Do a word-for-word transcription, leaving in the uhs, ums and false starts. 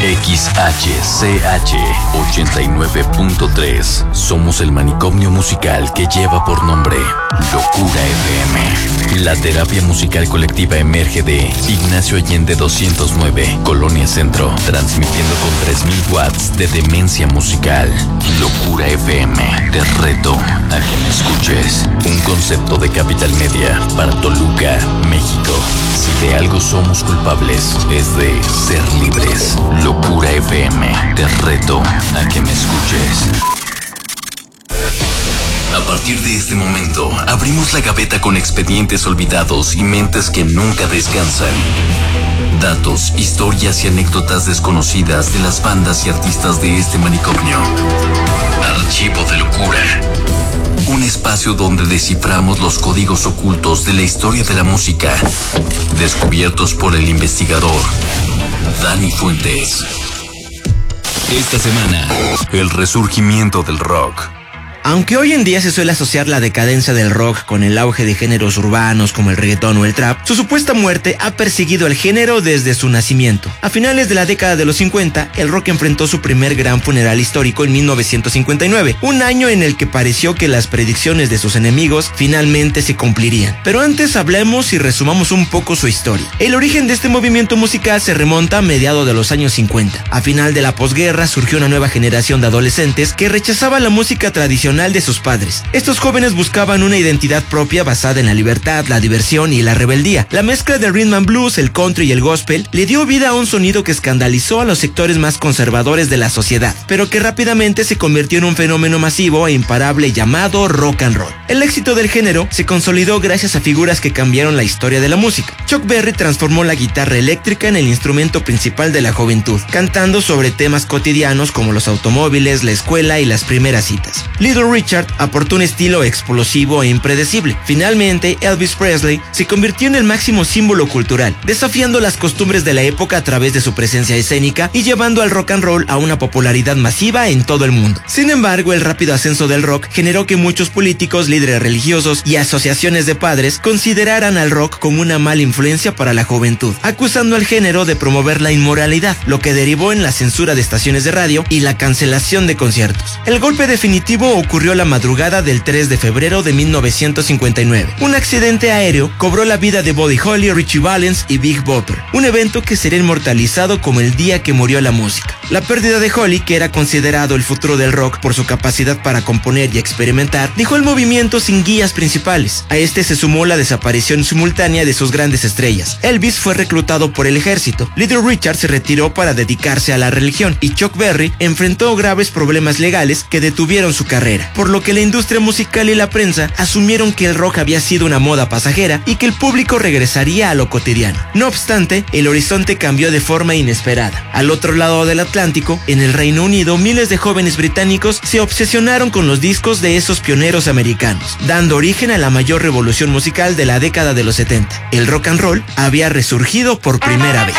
X H C H ochenta y nueve punto tres. Somos el manicomio musical que lleva por nombre Locura F M. La terapia musical colectiva emerge de Ignacio Allende doscientos nueve, Colonia Centro, transmitiendo con tres mil watts de demencia musical. Locura F M, te reto a que me escuches. Un concepto de Capital Media para Toluca, México. Si de algo somos culpables, es de ser libres. Locura F M, te reto a que me escuches. A partir de este momento, abrimos la gaveta con expedientes olvidados y mentes que nunca descansan. Datos, historias y anécdotas desconocidas de las bandas y artistas de este manicomio. Archivo de Locura. Un espacio donde desciframos los códigos ocultos de la historia de la música, descubiertos por el investigador Dani Fuentes. Esta semana, el resurgimiento del rock. Aunque hoy en día se suele asociar la decadencia del rock con el auge de géneros urbanos como el reggaetón o el trap, su supuesta muerte ha perseguido el género desde su nacimiento. A finales de la década de los cincuenta, el rock enfrentó su primer gran funeral histórico en mil novecientos cincuenta y nueve, un año en el que pareció que las predicciones de sus enemigos finalmente se cumplirían. Pero antes hablemos y resumamos un poco su historia. El origen de este movimiento musical se remonta a mediados de los años cincuenta. A final de la posguerra surgió una nueva generación de adolescentes que rechazaba la música tradicional de sus padres. Estos jóvenes buscaban una identidad propia basada en la libertad, la diversión y la rebeldía. La mezcla del rhythm and blues, el country y el gospel le dio vida a un sonido que escandalizó a los sectores más conservadores de la sociedad, pero que rápidamente se convirtió en un fenómeno masivo e imparable llamado rock and roll. El éxito del género se consolidó gracias a figuras que cambiaron la historia de la música. Chuck Berry transformó la guitarra eléctrica en el instrumento principal de la juventud, cantando sobre temas cotidianos como los automóviles, la escuela y las primeras citas. Little Richard aportó un estilo explosivo e impredecible. Finalmente, Elvis Presley se convirtió en el máximo símbolo cultural, desafiando las costumbres de la época a través de su presencia escénica y llevando al rock and roll a una popularidad masiva en todo el mundo. Sin embargo, el rápido ascenso del rock generó que muchos políticos, líderes religiosos y asociaciones de padres consideraran al rock como una mala influencia para la juventud, acusando al género de promover la inmoralidad, lo que derivó en la censura de estaciones de radio y la cancelación de conciertos. El golpe definitivo ocurrió ocurrió la madrugada del tres de febrero de mil novecientos cincuenta y nueve. Un accidente aéreo cobró la vida de Buddy Holly, Richie Valens y Big Bopper, un evento que será inmortalizado como el día que murió la música. La pérdida de Holly, que era considerado el futuro del rock por su capacidad para componer y experimentar, dejó el movimiento sin guías principales. A este se sumó la desaparición simultánea de sus grandes estrellas. Elvis fue reclutado por el ejército, Little Richard se retiró para dedicarse a la religión y Chuck Berry enfrentó graves problemas legales que detuvieron su carrera, por lo que la industria musical y la prensa asumieron que el rock había sido una moda pasajera y que el público regresaría a lo cotidiano. No obstante, el horizonte cambió de forma inesperada. Al otro lado del Atlántico, en el Reino Unido, miles de jóvenes británicos se obsesionaron con los discos de esos pioneros americanos, dando origen a la mayor revolución musical de la década de los setenta. El rock and roll había resurgido por primera vez.